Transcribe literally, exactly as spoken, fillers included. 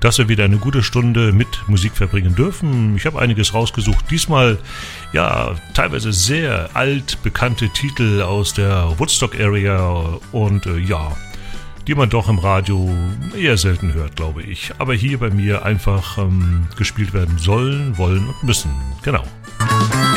dass wir wieder eine gute Stunde mit Musik verbringen dürfen. Ich habe einiges rausgesucht. Diesmal, ja, teilweise sehr altbekannte Titel aus der Woodstock-Area und äh, ja, die man doch im Radio eher selten hört, glaube ich. Aber hier bei mir einfach ähm, gespielt werden sollen, wollen und müssen. Genau.